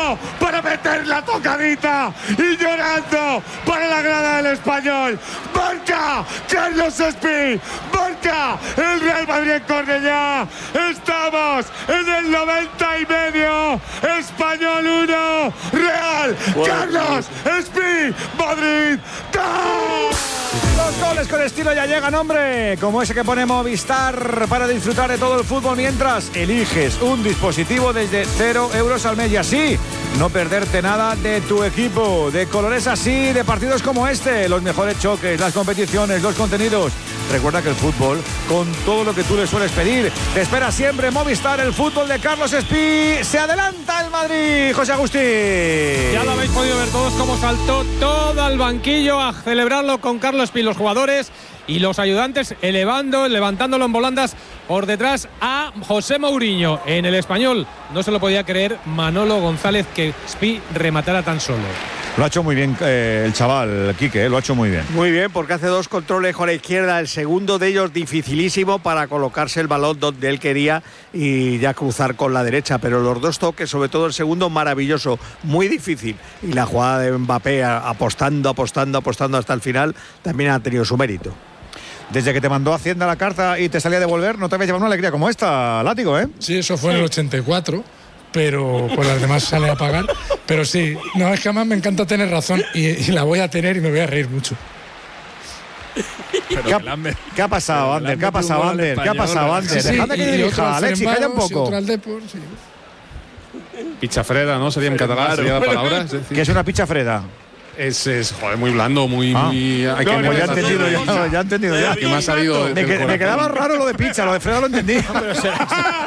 para meter la tocadita y llorando para la grada del Español. Marca Carlos Espí, marca el Real Madrid en Cornellá. Estamos en el 90+. Español 1, Real Carlos Espí, Madrid 2. Los goles con estilo ya llegan, hombre, como ese que pone Movistar para disfrutar de todo el fútbol mientras eliges un dispositivo desde 0 euros al mes y así no perderte nada de tu equipo, de colores así, de partidos como este, los mejores choques, las competiciones, los contenidos. Recuerda que el fútbol, con todo lo que tú le sueles pedir, te espera siempre Movistar, el fútbol de Carlos Espí. Se adelanta el Madrid, José Agustín. Ya lo habéis podido ver todos cómo saltó todo al banquillo a celebrarlo con Carlos Espí, los jugadores y los ayudantes levantándolo en volandas por detrás a José Mourinho. En el Español no se lo podía creer Manolo González que Espí rematara tan solo. Lo ha hecho muy bien el chaval, Quique, lo ha hecho muy bien. Muy bien, porque hace 2 controles con la izquierda, el segundo de ellos dificilísimo para colocarse el balón donde él quería y ya cruzar con la derecha, pero los 2 toques, sobre todo el segundo, maravilloso, muy difícil. Y la jugada de Mbappé apostando hasta el final también ha tenido su mérito. Desde que te mandó Hacienda la carta y te salía a devolver, no te habías llevado una alegría como esta, Látigo, ¿eh? Sí, eso fue en el 84. Pero por las demás sale a pagar. Pero sí, no, es que además me encanta tener razón y la voy a tener y me voy a reír mucho. ¿Qué ha pasado, Ander? ¿Qué ha pasado, Ander? Dejadme que dirija, Alexis, calla un poco. Pichafreda, ¿no? Sería en catalán, sería la palabra. ¿Qué es una pichafreda? Es joder, muy blando, muy. Hay que ya he entendido. Que me ha salido. Me quedaba raro lo de picha, lo de Freda lo entendí. Pero será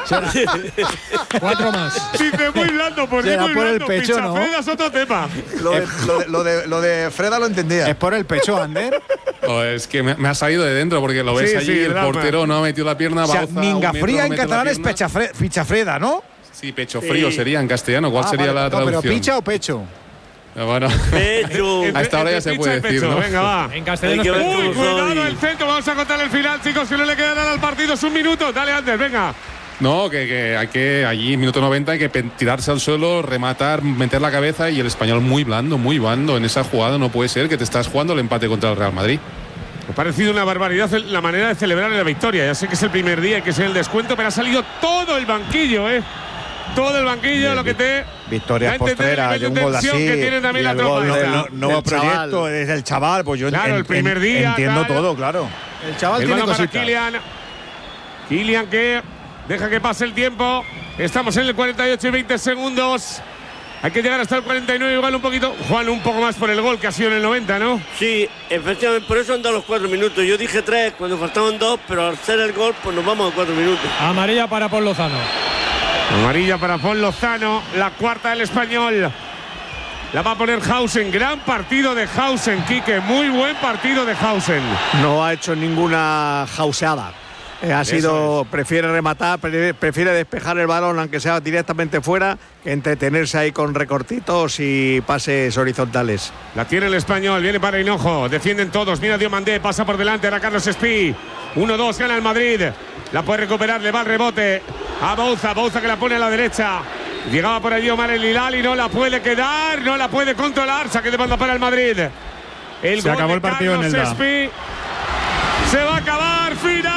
4 más. Dice muy blando, pues será muy por blando. el pecho, ¿no? Freda es otro tema. Lo de Freda lo entendía. ¿Es por el pecho, Ander? Es que me ha salido de dentro porque lo ves allí, el portero no ha metido la pierna. O sea, minga fría en catalán es pichafreda, ¿no? Sí, pecho frío sería en castellano. ¿Cuál sería la traducción? ¿Pero picha o pecho? Bueno, hasta ahora ya se puede decir, ¿no? Venga, va. En castellano. Uy, cuidado el centro. Vamos a contar el final, chicos, que no le queda nada al partido. Es 1 minuto. Dale, Ander, venga. No, que hay que, allí, minuto 90, hay que tirarse al suelo, rematar, meter la cabeza y el Español muy blando en esa jugada. No puede ser que te estás jugando el empate contra el Real Madrid. Me ha parecido una barbaridad la manera de celebrar la victoria. Ya sé que es el primer día y que es el descuento, pero ha salido todo el banquillo, todo el banquillo, lo que te. Victorias postreras, de un gol así. Que tiene también la tropa. El nuevo proyecto es el chaval, pues yo el primer día. Entiendo todo, claro. El chaval tiene cositas. Kylian que deja que pase el tiempo. Estamos en el 48 y 20 segundos. Hay que llegar hasta el 49, igual un poquito. Juan, un poco más por el gol que ha sido en el 90, ¿no? Sí, efectivamente, por eso han dado los 4 minutos. Yo dije 3 cuando faltaban 2, pero al ser el gol, pues nos vamos a 4 minutos. Amarilla para Paul Lozano. Amarilla para Paul Lozano, la cuarta del Español. La va a poner Hausen. Gran partido de Hausen, Quique. Muy buen partido de Hausen. No ha hecho ninguna jauseada. Prefiere rematar, prefiere despejar el balón, aunque sea directamente fuera, que entretenerse ahí con recortitos y pases horizontales. La tiene el Español, viene para Hinojo. Defienden todos. Mira Diomandé, pasa por delante. Ahora Carlos Espí. 1-2, gana el Madrid. La puede recuperar, le va el rebote a Bouza que la pone a la derecha. Llegaba por allí Omar El Hilal y no la puede quedar, no la puede controlar. Saque de banda para el Madrid. Se acabó el partido en el Da. Se va a acabar.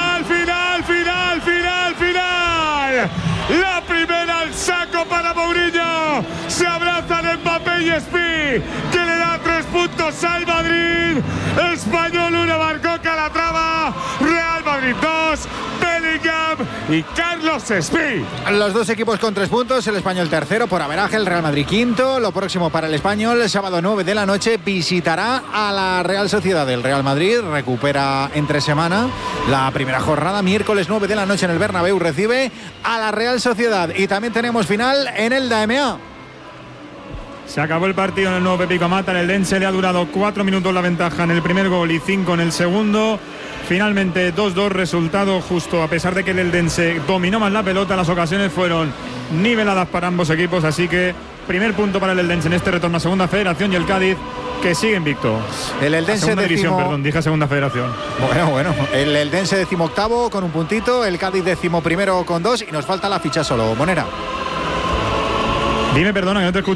Final. La primera al saco para Mourinho. Se abrazan Mbappé y Espí, que le da 3 puntos al Madrid. Español 1, marcó Calatrava. Real Madrid 2, Bellingham y Carlos Espí. Los 2 equipos con 3 puntos. El Español tercero por averaje, el Real Madrid quinto. Lo próximo para el Español, el sábado 9 de la noche, visitará a la Real Sociedad. El Real Madrid recupera entre semana la primera jornada. Miércoles 9 de la noche en el Bernabéu recibe a la Real Sociedad. Y también tenemos final en el DMA. Se acabó el partido en el nuevo Pepico Mata. En el Dense le ha durado 4 minutos la ventaja en el primer gol y 5 en el segundo. Finalmente 2-2, resultado justo, a pesar de que el Eldense dominó más la pelota. Las ocasiones fueron niveladas para ambos equipos, así que primer punto para el Eldense en este retorno a Segunda Federación, y el Cádiz, que sigue invicto. El Eldense Segunda división, perdón, dije Segunda Federación. Bueno, el Eldense 18º con un puntito, el Cádiz 11º con 2, y nos falta la ficha solo. Monera. Dime, perdona, que no te escucho.